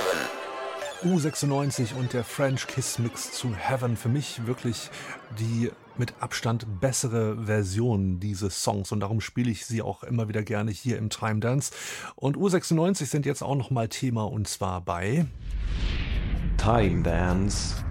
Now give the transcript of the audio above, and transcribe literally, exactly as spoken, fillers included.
U sechsundneunzig und der French Kiss Mix zu Heaven. Für mich wirklich die mit Abstand bessere Version dieses Songs und darum spiele ich sie auch immer wieder gerne hier im Time Dance. Und U sechsundneunzig sind jetzt auch nochmal Thema und zwar bei Time Dance